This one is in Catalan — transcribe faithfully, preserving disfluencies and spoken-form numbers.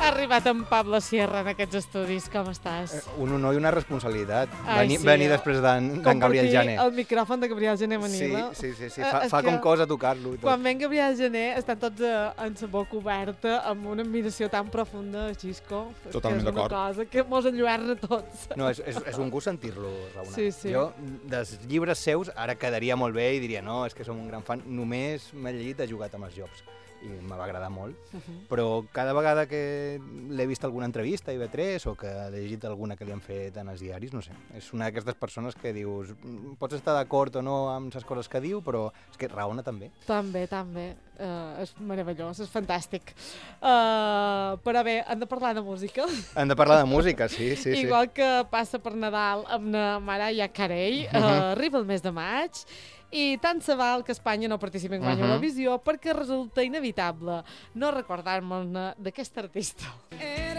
Ha arribat en Pablo Sierra en aquests estudis, com estàs? Un honor i una responsabilitat. Ai, Venir, sí, venir eh? després d'en d'en Gabriel Jané. el micròfon de Gabriel Jané Sí, Manila. sí, sí, sí. Eh, Fa, és fa que com cosa tocar-lo. i tot. Quan ven Gabriel Jané estan tots eh, amb la boca oberta, amb una admiració tan profunda, Xisco. És Totalment que és una d'acord. cosa que mos enlluerna tots. No, és, és, és un gust sentir-lo raonar. Sí, sí. Jo, dels llibres seus, ara quedaria molt bé i diria, no, és que som un gran fan, només m'he llegit Ha jugat amb els Jobs i me va agradar molt, Uh -huh. però cada vegada que l'he vist alguna entrevista a I V tres o que he llegit alguna que li han fet en els diaris, no sé, és una d'aquestes persones que dius, "Mm, pots estar d'acord o no amb les coses que diu, però és que raona també. També, també. Uh, és meravellós, és fantàstic. Uh, però bé, hem de parlar de música. Hem de parlar de música, sí, sí, sí. Igual que passa per Nadal amb la Mariah Carey, uh, arriba el mes de maig, i tant se val que Espanya no participi en guany Mhm. Eurovisió perquè resulta inevitable no recordar-nos d'aquest artista.